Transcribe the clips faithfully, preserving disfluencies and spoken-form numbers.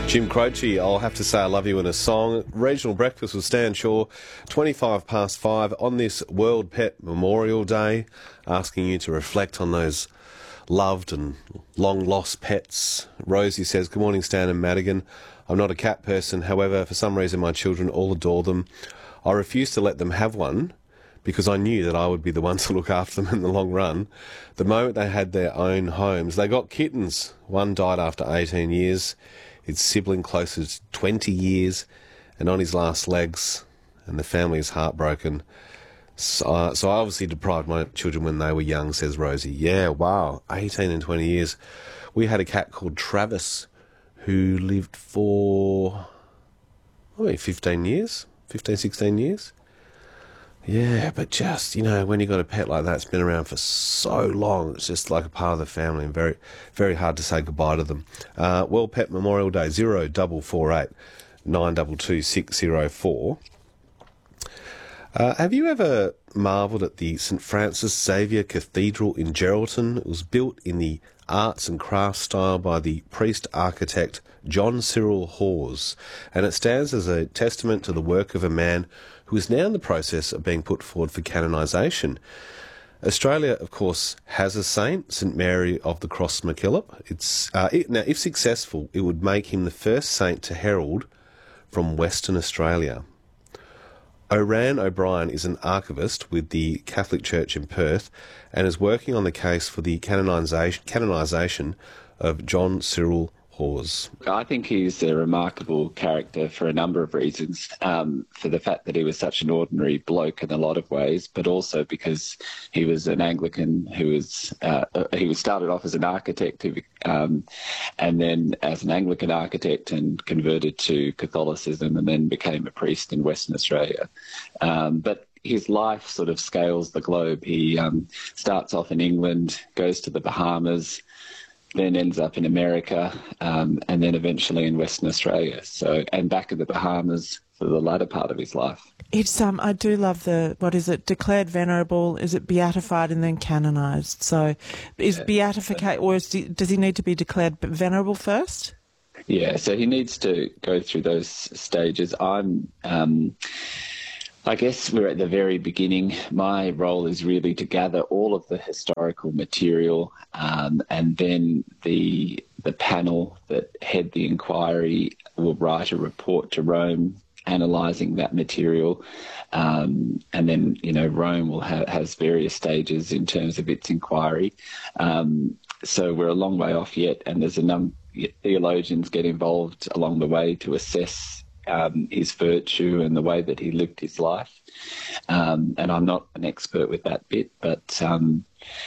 Jim Croce, I'll Have to Say I Love You in a Song. Regional Breakfast with Stan Shaw, twenty-five past five on this World Pet Memorial Day, asking you to reflect on those loved and long-lost pets. Rosie says, good morning, Stan and Madigan. I'm not a cat person. However, for some reason, my children all adore them. I refused to let them have one because I knew that I would be the one to look after them in the long run. The moment they had their own homes, they got kittens. One died after eighteen years. Its sibling closer to twenty years and on his last legs, and the family is heartbroken. So, uh, so I obviously deprived my children when they were young, says Rosie. Yeah, wow, eighteen and twenty years. We had a cat called Travis who lived for, I mean, fifteen years, fifteen, sixteen years. Yeah, but just, you know, when you got a pet like that, it's been around for so long, it's just like a part of the family and very, very hard to say goodbye to them. Uh, World Pet Memorial Day, zero double four eight nine two two six zero four. Uh, have you ever marvelled at the St Francis Xavier Cathedral in Geraldton? It was built in the arts and crafts style by the priest-architect John Cyril Hawes, and it stands as a testament to the work of a man who is now in the process of being put forward for canonisation. Australia, of course, has a saint, St Mary of the Cross MacKillop. It's uh, it, now, if successful, it would make him the first saint to herald from Western Australia. Oran O'Brien is an archivist with the Catholic Church in Perth and is working on the case for the canonisation, canonisation of John Cyril Hawes. I think he's a remarkable character for a number of reasons. Um, for the fact that he was such an ordinary bloke in a lot of ways, but also because he was an Anglican who was uh, he was started off as an architect, who, um, and then as an Anglican architect and converted to Catholicism, and then became a priest in Western Australia. Um, but his life sort of scales the globe. He um, starts off in England, goes to the Bahamas, then ends up in America, um, and then eventually in Western Australia. So, and back in the Bahamas for the latter part of his life. It's um, I do love the, what is it, declared venerable, is it beatified and then canonised? So is yeah. beatification, or is, does he need to be declared venerable first? Yeah, so he needs to go through those stages. I'm... Um, I guess we're at the very beginning. My role is really to gather all of the historical material, um, and then the the panel that head the inquiry will write a report to Rome analysing that material, um, and then you know Rome will have has various stages in terms of its inquiry. Um, so we're a long way off yet, and there's a number theologians get involved along the way to assess Um, his virtue and the way that he lived his life. Um, and I'm not an expert with that bit, but um,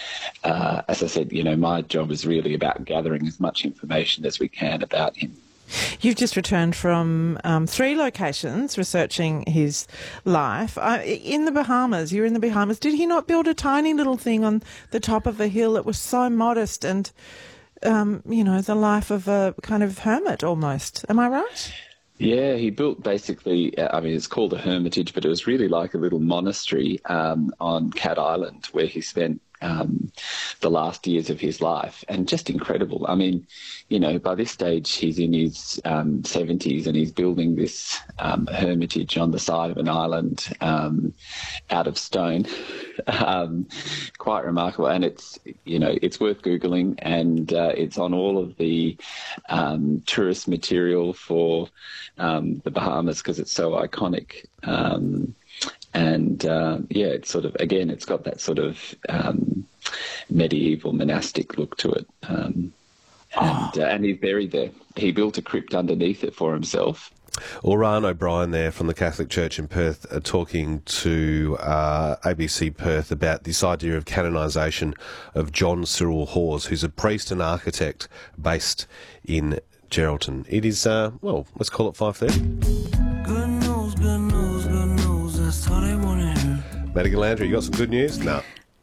uh, as I said, you know, my job is really about gathering as much information as we can about him. You've just returned from um, three locations researching his life. Uh, in the Bahamas, you're in the Bahamas. Did he not build a tiny little thing on the top of a hill that was so modest and, um, you know, the life of a kind of hermit almost? Am I right? Yeah, he built basically, I mean, it's called a hermitage, but it was really like a little monastery um, on Cat Island where he spent um, the last years of his life. And just incredible. I mean, you know, by this stage, he's in his um, seventies and he's building this um, hermitage on the side of an island um, out of stone. um, quite remarkable. And it's, you know, it's worth Googling, and uh, it's on all of the um, tourist material for um, the Bahamas because it's so iconic. Um, and, uh, yeah, it's sort of, again, it's got that sort of um, medieval monastic look to it. Um, and, uh, and he's buried there. He built a crypt underneath it for himself. Oran O'Brien there from the Catholic Church in Perth uh, talking to uh, A B C Perth about this idea of canonisation of John Cyril Hawes, who's a priest and architect based in Geraldton. It is, uh, well, let's call it five thirty. Good news, good news, good news, that's all they want to hear. Madigan Landry, you got some good news? No.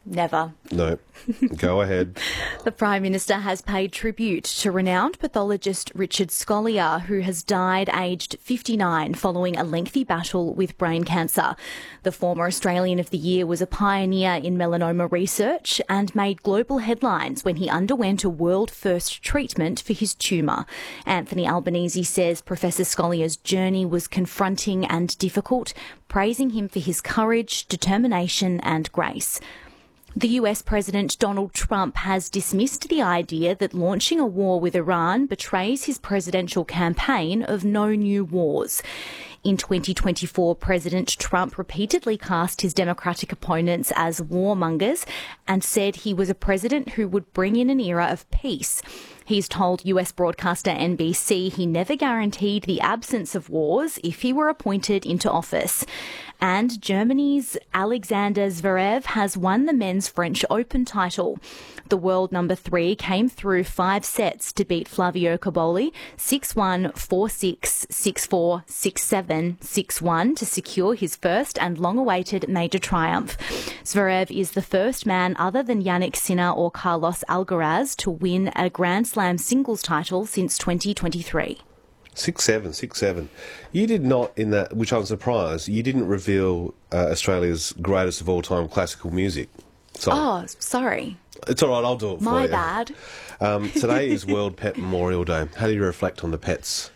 Never. No. Go ahead. The Prime Minister has paid tribute to renowned pathologist Richard Scolyer, who has died aged fifty-nine following a lengthy battle with brain cancer. The former Australian of the Year was a pioneer in melanoma research and made global headlines when he underwent a world-first treatment for his tumour. Anthony Albanese says Professor Scolyer's journey was confronting and difficult, praising him for his courage, determination and grace. The U S President Donald Trump has dismissed the idea that launching a war with Iran betrays his presidential campaign of no new wars. In twenty twenty-four, President Trump repeatedly cast his Democratic opponents as warmongers and said he was a president who would bring in an era of peace. He's told U S broadcaster N B C he never guaranteed the absence of wars if he were appointed into office. And Germany's Alexander Zverev has won the men's French Open title. The world number three came through five sets to beat Flavio Cobolli six one, four six, six four, six seven, six one to secure his first and long-awaited major triumph. Zverev is the first man other than Yannick Sinner or Carlos Alcaraz to win a Grand Slam singles title since twenty twenty-three. Six seven, six seven. You did not, in that, which I'm surprised, you didn't reveal uh, Australia's greatest of all time classical music song. Oh, sorry. It's all right, I'll do it for My you. bad. Um, today is World Pet Memorial Day. How do you reflect on the pets?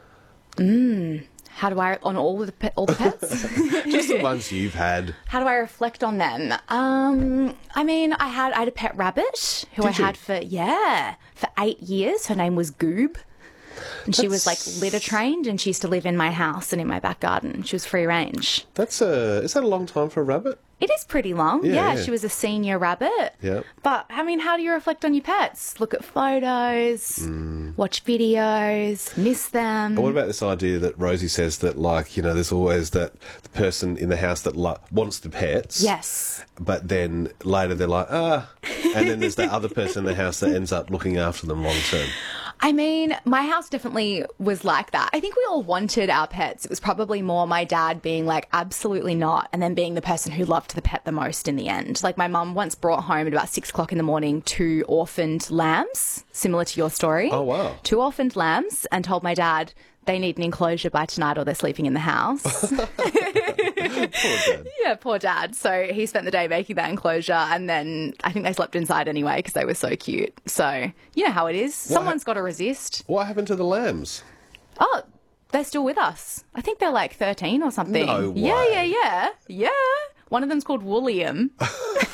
Mm. How do I, on all the, pe- all the pets? Just the ones you've had. How do I reflect on them? Um, I mean, I had I had a pet rabbit who Did I you? had for, yeah, for eight years. Her name was Goob. And she was like That's- litter trained and she used to live in my house and in my back garden. She was free range. That's a, is that a long time for a rabbit? It is pretty long. Yeah, Yeah, yeah. she was a senior rabbit. Yeah. But, I mean, how do you reflect on your pets? Look at photos, Mm. watch videos, miss them. And what about this idea that Rosie says that, like, you know, there's always that the person in the house that lo- wants the pets. Yes. But then later they're like, ah. And then there's that other person in the house that ends up looking after them long term. I mean, my house definitely was like that. I think we all wanted our pets. It was probably more my dad being like, absolutely not, and then being the person who loved the pet the most in the end. Like, my mum once brought home at about six o'clock in the morning two orphaned lambs, similar to your story. Oh, wow. Two orphaned lambs, and told my dad they need an enclosure by tonight or they're sleeping in the house. Poor dad. Yeah, poor dad. So he spent the day making that enclosure, and then I think they slept inside anyway because they were so cute. So you know how it is. Someone's got to resist. What happened to the lambs? Oh, they're still with us. I think they're like thirteen or something. No Yeah, way. yeah, yeah. Yeah. One of them's called Wooliam.